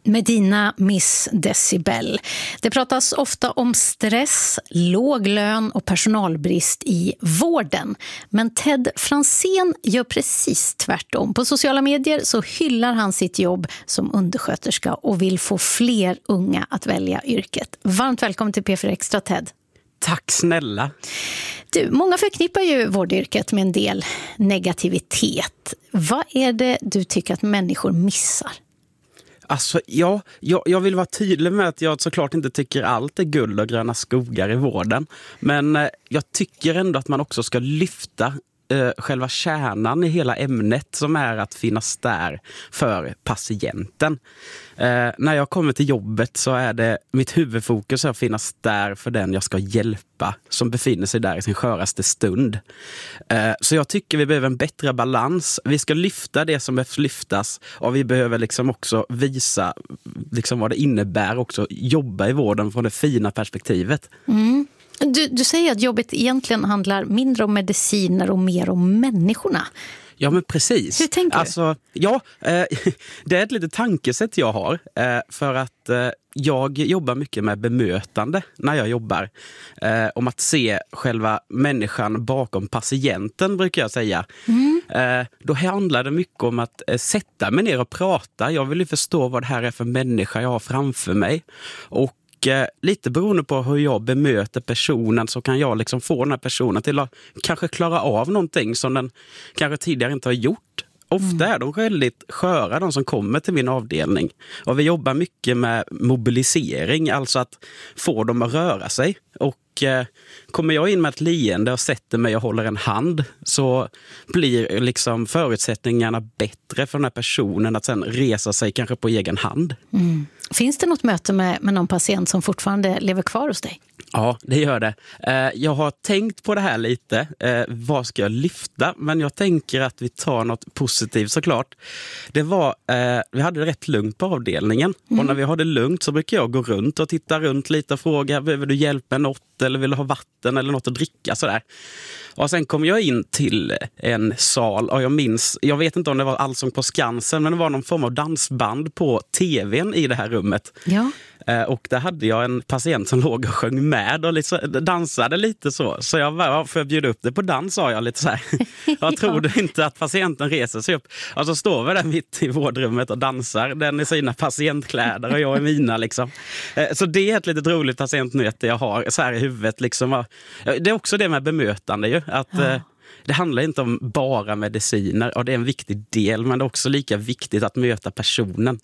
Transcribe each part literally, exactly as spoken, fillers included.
Medina Miss Decibel. Det pratas ofta om stress, låg lön och personalbrist i vården. Men Ted Franzén gör precis tvärtom. På sociala medier så hyllar han sitt jobb som undersköterska och vill få fler unga att välja yrket. Varmt välkommen till P fyra Extra, Ted. Tack snälla. Du, många förknippar ju vårdyrket med en del negativitet. Vad är det du tycker att människor missar? Alltså, ja, jag, jag vill vara tydlig med att jag såklart inte tycker allt är guld och gröna skogar i vården. Men eh, jag tycker ändå att man också ska lyfta eh, själva kärnan i hela ämnet, som är att finnas där för patienten. Eh, när jag kommer till jobbet så är det mitt huvudfokus att finnas där för den jag ska hjälpa, som befinner sig där i sin sköraste stund. Eh, så jag tycker vi behöver en bättre balans. Vi ska lyfta det som behövs lyftas, och vi behöver liksom också visa liksom vad det innebär också jobba i vården från det fina perspektivet. Mm. Du, du säger att jobbet egentligen handlar mindre om mediciner och mer om människorna. Ja, men precis. Hur tänker du? Alltså, ja, eh, det är ett litet tankesätt jag har. Eh, för att eh, jag jobbar mycket med bemötande när jag jobbar. Eh, om att se själva människan bakom patienten, brukar jag säga. Mm. Eh, då handlar det mycket om att eh, sätta mig ner och prata. Jag vill ju förstå vad det här är för människa jag har framför mig. Och lite beroende på hur jag bemöter personen så kan jag liksom få den här personen till att kanske klara av någonting som den kanske tidigare inte har gjort. Ofta är de väldigt sköra, de som kommer till min avdelning. Och vi jobbar mycket med mobilisering, alltså att få dem att röra sig. Och eh, kommer jag in med ett leende och sätter mig och håller en hand, så blir liksom förutsättningarna bättre för den här personen att sen resa sig kanske på egen hand. Mm. Finns det något möte med, med någon patient som fortfarande lever kvar hos dig? Ja, det gör det. Jag har tänkt på det här lite. Vad ska jag lyfta? Men jag tänker att vi tar något positivt såklart. Det var, vi hade det rätt lugnt på avdelningen. Mm. Och när vi har det lugnt så brukar jag gå runt och titta runt lite och fråga: behöver du hjälp med något? Eller vill du ha vatten eller något att dricka? Sådär. Och sen kom jag in till en sal och jag minns, jag vet inte om det var Allsång på Skansen, men det var någon form av dansband på tvn i det här rummet. Ja. Och där hade jag en patient som låg och sjöng med och liksom dansade lite så. Så jag var, för att bjuda upp det på dans, sa jag lite så här. Jag tror ja. inte att patienten reser sig upp. Och så står vi där mitt i vårdrummet och dansar. Den i sina patientkläder och jag i mina liksom. Så det är ett lite roligt patientmöte jag har så här i huvudet liksom. Det är också det med bemötande ju. Att ja. Det handlar inte om bara mediciner, och det är en viktig del, men det är också lika viktigt att möta personen.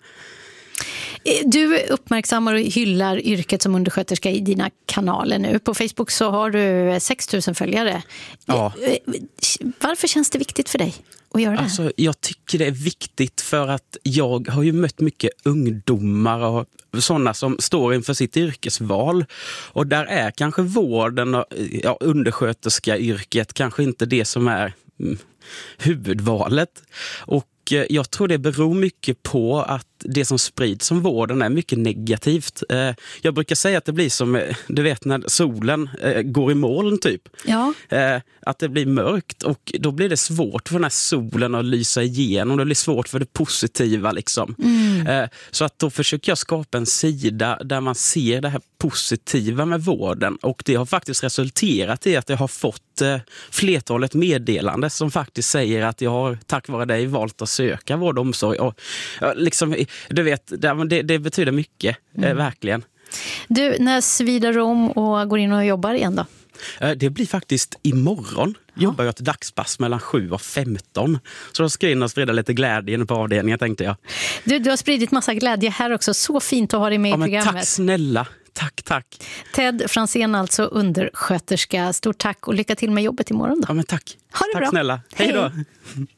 Du uppmärksammar och hyllar yrket som undersköterska i dina kanaler nu. På Facebook så har du sex tusen följare. Ja. Varför känns det viktigt för dig att göra det? Alltså, jag tycker det är viktigt för att jag har ju mött mycket ungdomar och sådana som står inför sitt yrkesval. Och där är kanske vården och ja, undersköterska-yrket kanske inte det som är mm, huvudvalet. Och jag tror det beror mycket på att det som sprids som vården är mycket negativt. Jag brukar säga att det blir som, du vet, när solen går i moln typ. Ja. Att det blir mörkt, och då blir det svårt för den här solen att lysa igenom. Det blir svårt för det positiva liksom. Mm. Så att då försöker jag skapa en sida där man ser det här positiva med vården, och det har faktiskt resulterat i att jag har fått flertalet meddelande som faktiskt säger att jag har tack vare dig valt att söka vård och omsorg. Och liksom, du vet, det, det betyder mycket, mm. eh, verkligen. Du, när svider om och går in och jobbar igen då? Det blir faktiskt imorgon. Ja. Jobbar jag ett dagspass mellan sju och femton. Så då ska jag in och sprida lite glädje på avdelningen, tänkte jag. Du, du har spridit massa glädje här också. Så fint att ha dig med ja, i programmet. Tack snälla. Tack, tack. Ted Franzén, alltså undersköterska. Stort tack och lycka till med jobbet imorgon då. Ja, men tack. Ha det tack bra. Snälla. Hej då.